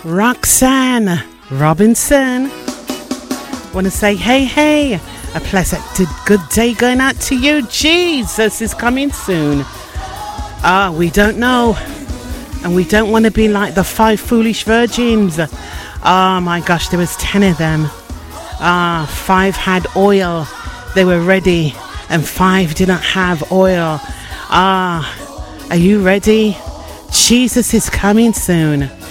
Roxanne Robinson. Want to say hey, a pleasant good day going out to you. Jesus is coming soon. We don't know, and we don't want to be like the 5 foolish virgins. Oh my gosh, there was 10 of them. 5 had oil, they were ready, and 5 didn't have oil. Are you ready? Jesus is coming soon.